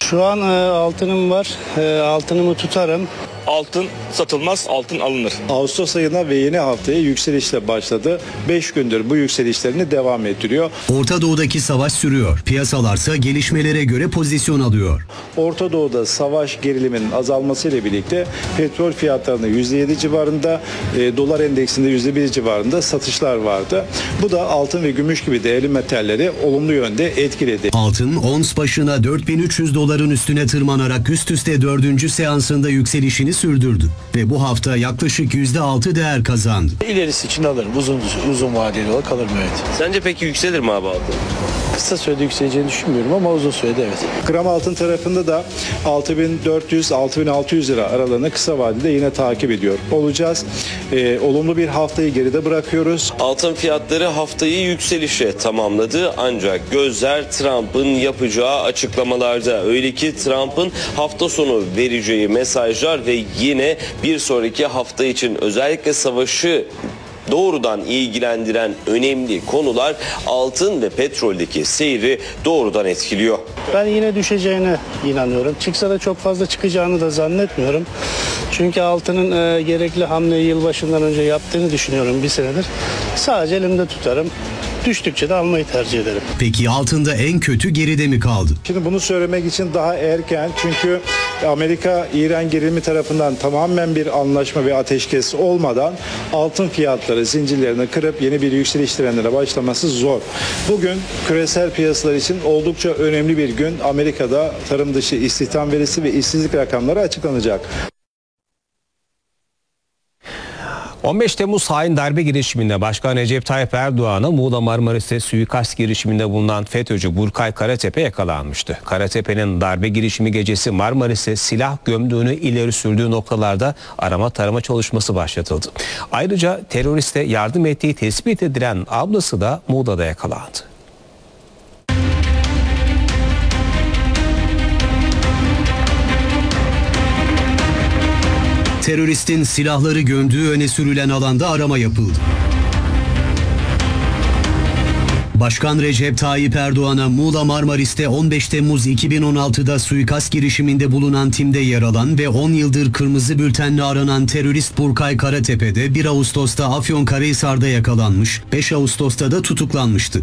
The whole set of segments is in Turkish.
Şu an altınım var. Altınımı tutarım. Altın satılmaz, altın alınır. Ağustos ayına ve yeni haftaya yükselişle başladı. 5 gündür bu yükselişlerini devam ettiriyor. Orta Doğu'daki savaş sürüyor. Piyasalarsa gelişmelere göre pozisyon alıyor. Orta Doğu'da savaş geriliminin azalmasıyla birlikte petrol fiyatlarında %7 civarında, dolar endeksinde %1 civarında satışlar vardı. Bu da altın ve gümüş gibi değerli metalleri olumlu yönde etkiledi. Altın ons başına 4300 doların üstüne tırmanarak üst üste 4. seansında yükselişini sürdürdü ve bu hafta yaklaşık %6 değer kazandı. İlerisi için alırım. Uzun vadeli olarak alırım, evet. Sence peki yükselir mi abi altın? Kısa sürede yükseleceğini düşünmüyorum ama uzun sürede evet. Gram altın tarafında da 6400-6600 lira aralığını kısa vadede yine takip ediyor olacağız. Olumlu bir haftayı geride bırakıyoruz. Altın fiyatları haftayı yükselişe tamamladı ancak gözler Trump'ın yapacağı açıklamalarda. Öyle ki Trump'ın hafta sonu vereceği mesajlar ve yine bir sonraki hafta için özellikle savaşı doğrudan ilgilendiren önemli konular altın ve petroldeki seyri doğrudan etkiliyor. Ben yine düşeceğine inanıyorum. Çıksa da çok fazla çıkacağını da zannetmiyorum. Çünkü altının gerekli hamleyi yılbaşından önce yaptığını düşünüyorum bir senedir. Sadece elimde tutarım. Düştükçe de almayı tercih ederim. Peki altında en kötü geride mi kaldı? Şimdi bunu söylemek için daha erken, çünkü Amerika-İran gerilimi tarafından tamamen bir anlaşma ve ateşkes olmadan altın fiyatları zincirlerini kırıp yeni bir yükseliş trendine başlaması zor. Bugün küresel piyasalar için oldukça önemli bir gün. Amerika'da tarım dışı istihdam verisi ve işsizlik rakamları açıklanacak. 15 Temmuz hain darbe girişiminde Başkan Recep Tayyip Erdoğan'a Muğla Marmaris'te suikast girişiminde bulunan FETÖ'cü Burkay Karatepe yakalanmıştı. Karatepe'nin darbe girişimi gecesi Marmaris'te silah gömdüğünü ileri sürdüğü noktalarda arama tarama çalışması başlatıldı. Ayrıca teröriste yardım ettiği tespit edilen ablası da Muğla'da yakalandı. Teröristin silahları gömdüğü öne sürülen alanda arama yapıldı. Başkan Recep Tayyip Erdoğan'a Muğla Marmaris'te 15 Temmuz 2016'da suikast girişiminde bulunan timde yer alan ve 10 yıldır kırmızı bültenle aranan terörist Burkay Karatepe'de 1 Ağustos'ta Afyonkarahisar'da yakalanmış, 5 Ağustos'ta da tutuklanmıştı.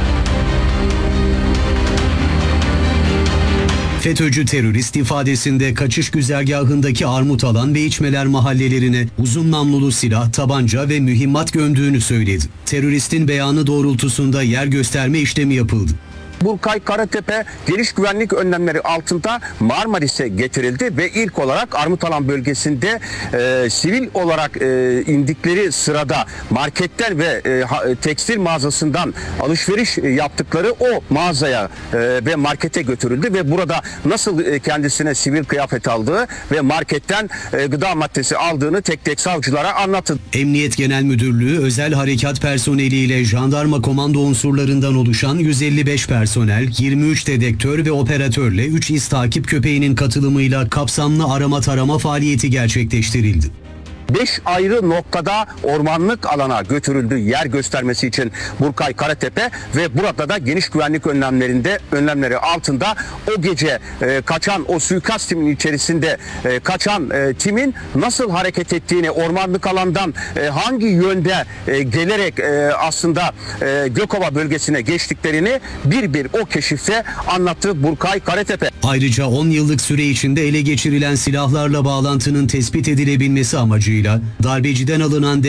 FETÖ'cü terörist ifadesinde kaçış güzergahındaki Armutalan ve İçmeler mahallelerine uzun namlulu silah, tabanca ve mühimmat gömdüğünü söyledi. Teröristin beyanı doğrultusunda yer gösterme işlemi yapıldı. Burkay Karatepe geniş güvenlik önlemleri altında Marmaris'e getirildi ve ilk olarak Armutalan bölgesinde sivil olarak indikleri sırada marketten ve tekstil mağazasından alışveriş yaptıkları o mağazaya ve markete götürüldü ve burada nasıl kendisine sivil kıyafet aldığı ve marketten gıda maddesi aldığını tek tek savcılara anlattı. Emniyet Genel Müdürlüğü özel harekat personeliyle jandarma komando unsurlarından oluşan 155 personel, 23 dedektör ve operatörle 3 iz takip köpeğinin katılımıyla kapsamlı arama tarama faaliyeti gerçekleştirildi. 5 ayrı noktada ormanlık alana götürüldü yer göstermesi için Burkay Karatepe ve burada da geniş güvenlik önlemleri altında o gece kaçan o suikast timinin içerisinde kaçan timin nasıl hareket ettiğini, ormanlık alandan hangi yönde gelerek aslında Gökova bölgesine geçtiklerini bir o keşifte anlattı Burkay Karatepe. Ayrıca 10 yıllık süre içinde ele geçirilen silahlarla bağlantının tespit edilebilmesi amacıyla darbeciden alınan